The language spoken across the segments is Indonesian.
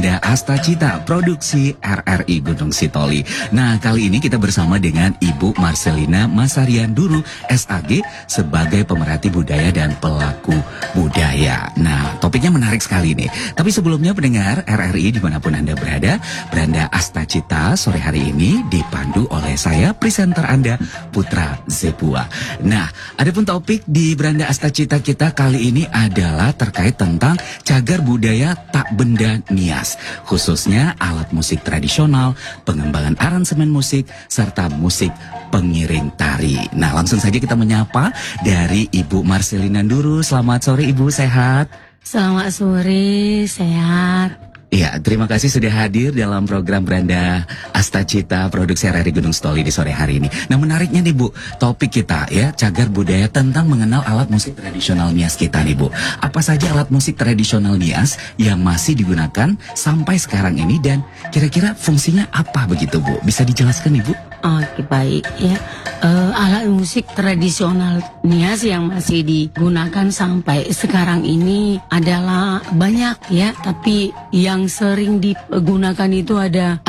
Branda Astacita, produksi RRI Gunung Sitoli. Nah, kali ini kita bersama dengan Ibu Marcelina Masarian Duru, SAG, sebagai pemerhati budaya dan pelaku budaya. Nah, topiknya menarik sekali nih. Tapi sebelumnya pendengar RRI dimanapun Anda berada, Branda Astacita sore hari ini dipandu oleh saya, presenter Anda, Putra Zebua. Nah, adapun topik di Branda Astacita kita kali ini adalah terkait tentang cagar budaya tak benda nias, khususnya alat musik tradisional, pengembangan aransemen musik, serta musik pengiring tari. Nah, langsung saja kita menyapa dari Ibu Marcelina Duru. Selamat sore Ibu, sehat? Selamat sore, sehat. Ya, terima kasih sudah hadir dalam program Branda Astacita, produksi RRI Gunung Sitoli di sore hari ini. Nah, menariknya nih Bu, topik kita ya, cagar budaya tentang mengenal alat musik tradisional nias kita nih Bu. Apa saja alat musik tradisional nias yang masih digunakan sampai sekarang ini dan kira-kira fungsinya apa begitu Bu? Bisa dijelaskan nih Bu? Oke, baik ya. Alat musik tradisional nias yang masih digunakan sampai sekarang ini adalah banyak ya, tapi yang sering digunakan itu ada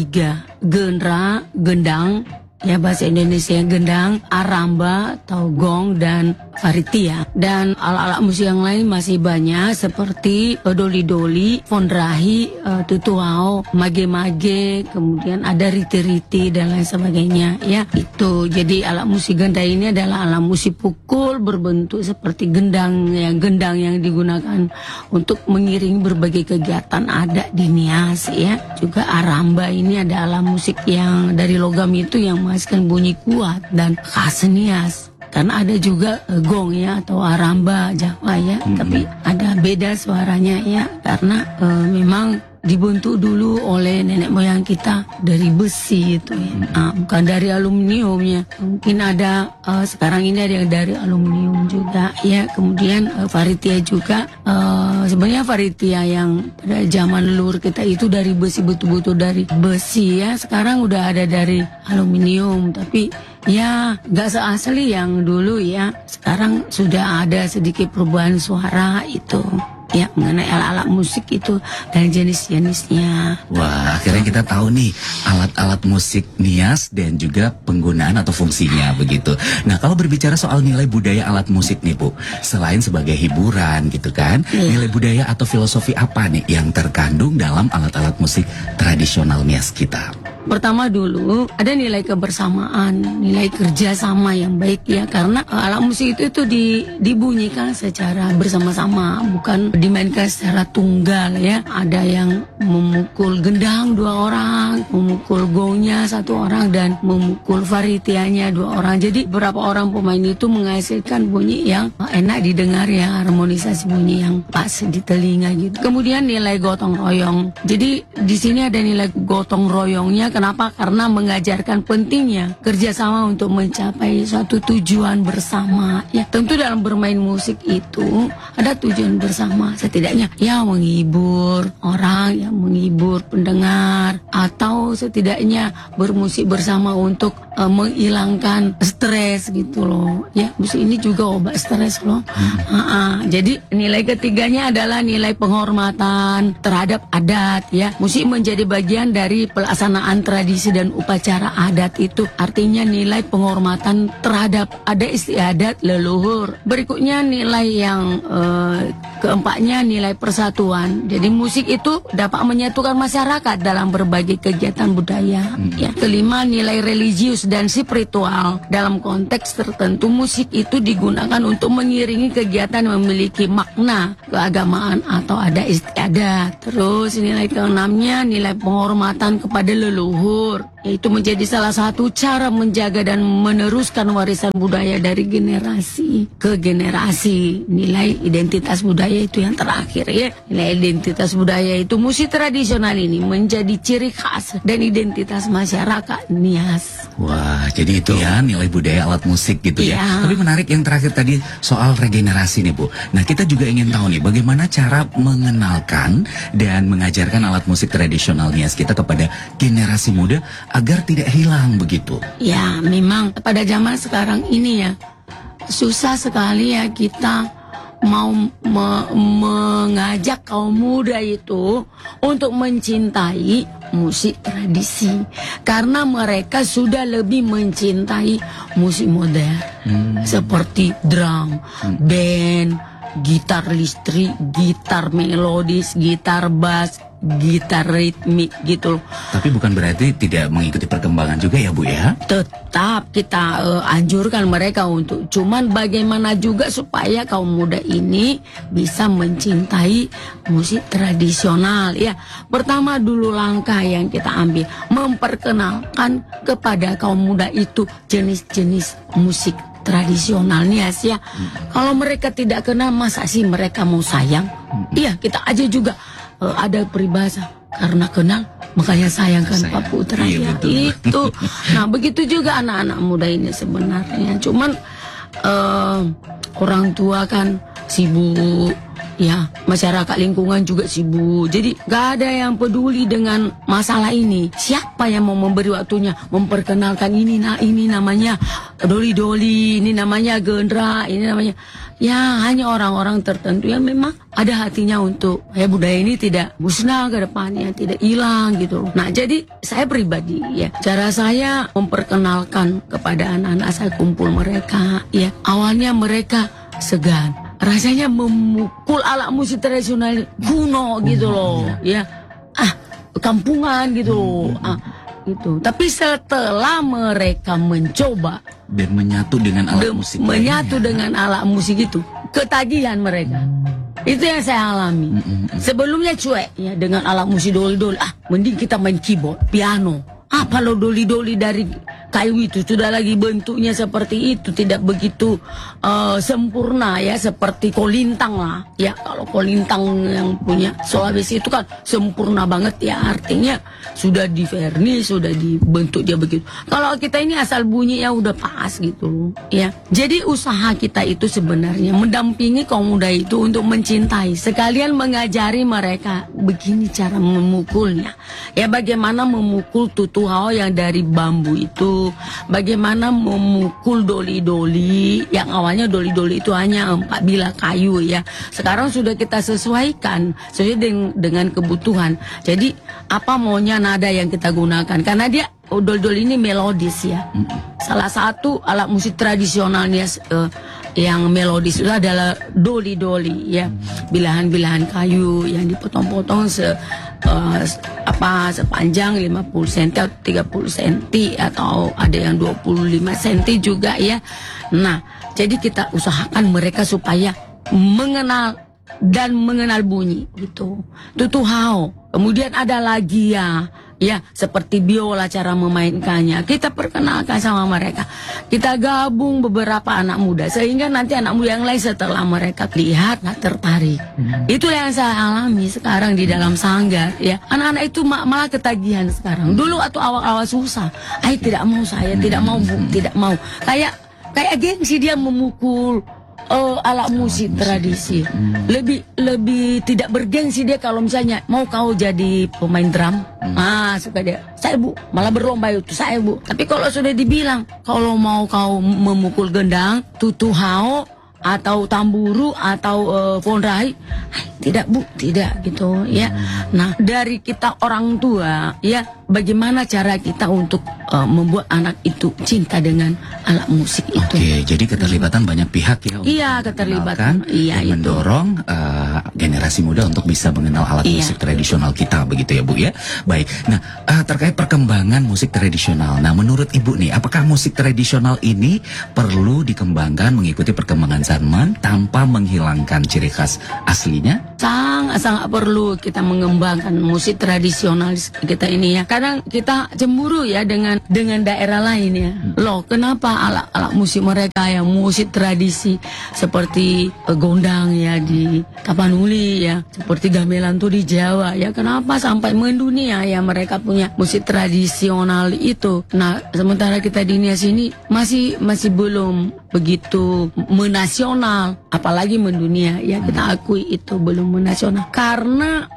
3 genre: gendang, ya bahasa Indonesia gendang, aramba atau gong, dan faritia. Dan alat-alat musik yang lain masih banyak seperti doli-doli, fondrahi, tutuao, mage-mage, kemudian ada riti-riti dan lain sebagainya ya. Itu jadi alat musik gendang ini adalah alat musik pukul berbentuk seperti gendang yang digunakan untuk mengiringi berbagai kegiatan adat di Nias ya. Juga aramba ini ada alat musik yang dari logam itu yang menghasilkan bunyi kuat dan khas Nias. Karena ada juga gong ya atau aramba Jawa ya, tapi ada beda suaranya ya, karena memang dibentuk dulu oleh nenek moyang kita dari besi itu ya, bukan dari aluminium ya. Mungkin ada sekarang ini ada yang dari aluminium juga ya. Kemudian faritia juga, sebenarnya faritia yang pada zaman leluhur kita itu dari besi, betul-betul dari besi ya. Sekarang udah ada dari aluminium, tapi ya gak seasli yang dulu ya. Sekarang sudah ada sedikit perubahan suara itu ya, mengenai alat-alat musik itu dan jenis-jenisnya. Wah, akhirnya kita tahu nih alat-alat musik nias dan juga penggunaan atau fungsinya begitu. Nah, kalau berbicara soal nilai budaya alat musik nih Bu, selain sebagai hiburan gitu kan, nilai budaya atau filosofi apa nih yang terkandung dalam alat-alat musik tradisional nias kita? Pertama dulu ada nilai kebersamaan, nilai kerjasama yang baik ya, karena alat musik itu dibunyikan secara bersama-sama, bukan dimainkan secara tunggal ya. Ada yang memukul gendang 2 orang, memukul gongnya 1 orang, dan memukul faritianya 2 orang. Jadi beberapa orang pemain itu menghasilkan bunyi yang enak didengar ya, harmonisasi bunyi yang pas di telinga gitu. Kemudian nilai gotong royong. Jadi di sini ada nilai gotong royongnya. Kenapa? Karena mengajarkan pentingnya kerjasama untuk mencapai suatu tujuan bersama. Ya, tentu dalam bermain musik itu ada tujuan bersama. Setidaknya ya menghibur orang, ya menghibur pendengar, atau setidaknya bermusik bersama untuk menghilangkan stres gitu loh. Ya, musik ini juga obat stres loh. Jadi nilai ketiganya adalah nilai penghormatan terhadap adat ya. Musik menjadi bagian dari pelaksanaan tradisi dan upacara adat itu, artinya nilai penghormatan terhadap adat istiadat leluhur. Berikutnya nilai yang keempatnya nilai persatuan. Jadi musik itu dapat menyatukan masyarakat dalam berbagai kegiatan budaya. Ya. Kelima, nilai religius dan spiritual. Dalam konteks tertentu musik itu digunakan untuk mengiringi kegiatan yang memiliki makna keagamaan atau adat istiadat. Terus nilai keenamnya nilai penghormatan kepada leluhur, yaitu menjadi salah satu cara menjaga dan meneruskan warisan budaya dari generasi ke generasi. Nilai identitas budaya itu yang terakhir ya. Nilai identitas budaya itu musik tradisional ini menjadi ciri khas dan identitas masyarakat Nias. Wah, jadi itu ya nilai budaya alat musik gitu ya. Tapi menarik yang terakhir tadi soal regenerasi nih Bu. Nah, kita juga ingin tahu nih bagaimana cara mengenalkan dan mengajarkan alat musik tradisional Nias kita kepada generasi muda agar tidak hilang begitu. Ya, memang pada zaman sekarang ini ya susah sekali ya kita mau mengajak kaum muda itu untuk mencintai musik tradisi, karena mereka sudah lebih mencintai musik modern seperti drum, band, gitar listrik, gitar melodis, gitar bass, gitar ritmik gitu loh. Tapi bukan berarti tidak mengikuti perkembangan juga ya Bu ya? Tetap kita anjurkan mereka untuk, cuman bagaimana juga supaya kaum muda ini bisa mencintai musik tradisional ya. Pertama dulu langkah yang kita ambil, memperkenalkan kepada kaum muda itu jenis-jenis musik tradisional nih ya. Kalau mereka tidak kenal, masa sih mereka mau sayang? Iya, kita aja juga ada peribahasa, karena kenal makanya sayang kan Pak Putra. Iya, betul. Itu. Nah, begitu juga anak-anak muda ini sebenarnya. Cuman orang tua kan sibuk, ya, masyarakat lingkungan juga sibuk. Jadi gak ada yang peduli dengan masalah ini. Siapa yang mau memberi waktunya memperkenalkan ini namanya doli-doli, ini namanya gendra, ini namanya, ya hanya orang-orang tertentu yang memang ada hatinya untuk budaya ini tidak musnah ke depannya, tidak hilang gitu loh. Nah, jadi saya pribadi ya, cara saya memperkenalkan kepada anak-anak saya, kumpul mereka ya. Awalnya mereka segan, rasanya memukul alat musik tradisional kuno gitu loh ya, kampungan gitu loh, itu. Tapi setelah mereka mencoba dan menyatu dengan alat musik dengan alat musik itu, ketagihan mereka. Itu yang saya alami. Sebelumnya cuek ya dengan alat musik doli-doli, mending kita main keyboard, piano. Apa lo doli-doli dari kayu itu sudah lagi bentuknya seperti itu, tidak begitu sempurna ya, seperti kolintang lah ya. Kalau kolintang yang punya Sulawesi itu kan sempurna banget ya, artinya sudah di vernis, sudah dibentuk dia begitu. Kalau kita ini asal bunyi ya udah pas gitu ya. Jadi usaha kita itu sebenarnya mendampingi kaum muda itu untuk mencintai, sekalian mengajari mereka begini cara memukulnya ya, bagaimana memukul tutuhao yang dari bambu itu, bagaimana memukul doli-doli yang awalnya doli-doli itu hanya 4 bilah kayu ya. Sekarang sudah kita sesuaikan sesuai dengan kebutuhan. Jadi apa maunya nada yang kita gunakan, karena dia doli-doli ini melodis ya. Salah satu alat musik tradisionalnya yang melodis itu adalah doli-doli ya, bilahan-bilahan kayu yang dipotong-potong sepanjang 50 cm atau 30 cm atau ada yang 25 cm juga ya. Nah, jadi kita usahakan mereka supaya mengenal bunyi gitu. Tutuhao. Kemudian ada lagi ya seperti biola, cara memainkannya. Kita perkenalkan sama mereka. Kita gabung beberapa anak muda sehingga nanti anak muda yang lain setelah mereka lihat tertarik. Itu yang saya alami sekarang di dalam sanggar ya. Anak-anak itu malah ketagihan sekarang. Dulu atau awal-awal susah. Tidak mau, saya tidak mau Bu, tidak mau. Kayak gengsi dia memukul alat musik tradisi. Lebih tidak bergengsi dia kalau misalnya mau kau jadi pemain drum. Suka dia, saya Bu, malah berlomba itu, saya Bu. Tapi kalau sudah dibilang kalau mau kau memukul gendang, tutuhao atau tamburu atau fonrai, tidak Bu, tidak gitu ya. Nah, dari kita orang tua ya, bagaimana cara kita untuk membuat anak itu cinta dengan alat musik itu. Oke, jadi keterlibatan banyak pihak ya. Iya, keterlibatan. Iya, dan mendorong generasi muda untuk bisa mengenal alat musik tradisional kita, begitu ya Bu ya. Baik. Nah, terkait perkembangan musik tradisional. Nah, menurut Ibu nih, apakah musik tradisional ini perlu dikembangkan mengikuti perkembangan zaman tanpa menghilangkan ciri khas aslinya? Sangat perlu kita mengembangkan musik tradisional kita ini ya. Kadang kita cemburu ya dengan daerah lain ya. Loh, kenapa alat musik mereka yang musik tradisi seperti gondang ya di Tapanuli ya, seperti gamelan tuh di Jawa ya, kenapa sampai mendunia ya mereka punya musik tradisional itu. Nah, sementara kita di Nia sini masih belum begitu menasional, apalagi mendunia ya, kita akui itu belum menasional karena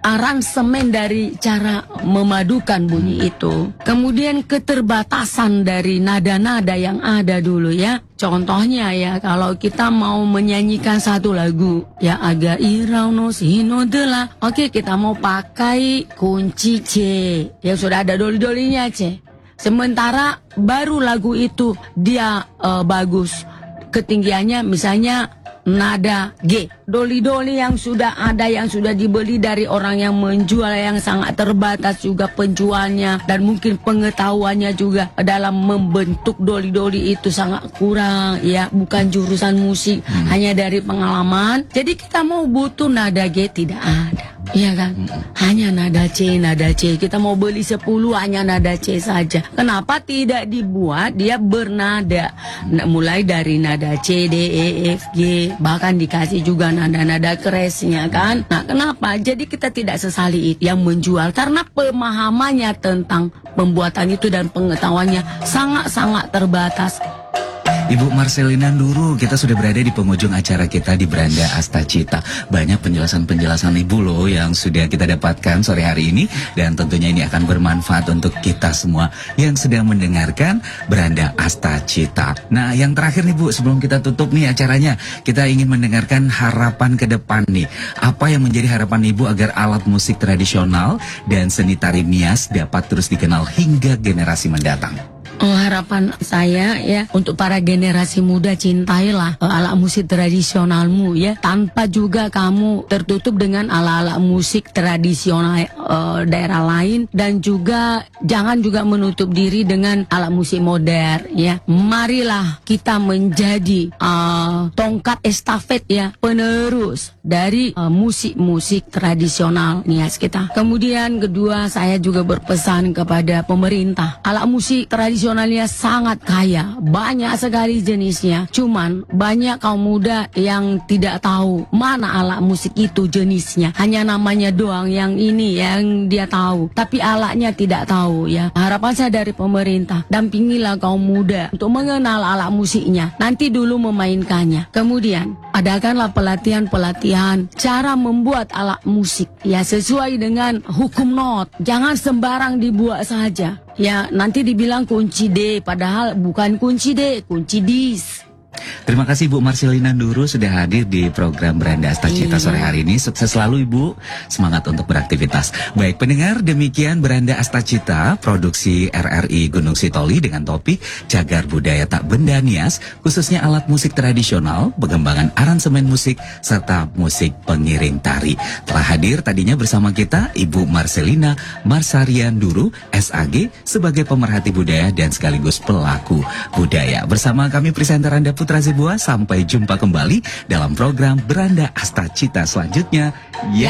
aransemen dari cara memadukan bunyi itu. Kemudian keterbatasan dari nada-nada yang ada dulu ya. Contohnya ya, kalau kita mau menyanyikan satu lagu ya agak irau no sino dela. Oke, kita mau pakai kunci C. Ya sudah ada doli-dolinya C. Sementara baru lagu itu dia bagus. Ketinggiannya misalnya nada G. Doli-doli yang sudah ada, yang sudah dibeli dari orang yang menjual, yang sangat terbatas juga penjualnya, dan mungkin pengetahuannya juga dalam membentuk doli-doli itu sangat kurang ya, bukan jurusan musik, hanya dari pengalaman. Jadi kita mau butuh nada G tidak ada. Iya kan? Hanya nada C, nada C. Kita mau beli 10 hanya nada C saja. Kenapa tidak dibuat dia bernada? Mulai dari nada C, D, E, F, G. Bahkan dikasih juga nada-nada keresnya kan? Nah kenapa? Jadi kita tidak sesali itu yang menjual. Karena pemahamannya tentang pembuatan itu dan pengetahuannya sangat-sangat terbatas. Ibu Marcelina Nduru, kita sudah berada di penghujung acara kita di Beranda Astacita. Banyak penjelasan-penjelasan Ibu loh yang sudah kita dapatkan sore hari ini. Dan tentunya ini akan bermanfaat untuk kita semua yang sedang mendengarkan Beranda Astacita. Nah yang terakhir nih Bu, sebelum kita tutup nih acaranya, kita ingin mendengarkan harapan ke depan nih. Apa yang menjadi harapan Ibu agar alat musik tradisional dan seni tari Nias dapat terus dikenal hingga generasi mendatang? Harapan saya ya untuk para generasi muda, cintailah alat musik tradisionalmu ya, tanpa juga kamu tertutup dengan alat-alat musik tradisional daerah lain, dan juga jangan juga menutup diri dengan alat musik modern ya. Marilah kita menjadi tongkat estafet ya, penerus dari musik-musik tradisional Nias kita. Kemudian kedua, saya juga berpesan kepada pemerintah, alat musik tradisionalnya sangat kaya, banyak sekali jenisnya. Cuman banyak kaum muda yang tidak tahu mana alat musik itu jenisnya. Hanya namanya doang yang ini yang dia tahu, tapi alatnya tidak tahu ya. Harapan saya dari pemerintah, dampingilah kaum muda untuk mengenal alat musiknya, nanti dulu memainkannya. Kemudian adakanlah pelatihan-pelatihan cara membuat alat musik ya sesuai dengan hukum not. Jangan sembarang dibuat saja. Ya nanti dibilang kunci D, padahal bukan kunci D, kunci dis. Terima kasih Ibu Marcelina Nduru sudah hadir di program Beranda Astacita sore hari ini. Sukses selalu Ibu, semangat untuk beraktivitas. Baik pendengar, demikian Beranda Astacita, produksi RRI Gunung Sitoli dengan topik Cagar Budaya Tak Benda Nias, khususnya alat musik tradisional, pengembangan aransemen musik, serta musik pengiring tari. Telah hadir tadinya bersama kita Ibu Marcelina Marsarian Nduru, SAG, sebagai pemerhati budaya dan sekaligus pelaku budaya. Bersama kami presenter Anda Putra Zebua, sampai jumpa kembali dalam program Beranda Astacita selanjutnya. Ya.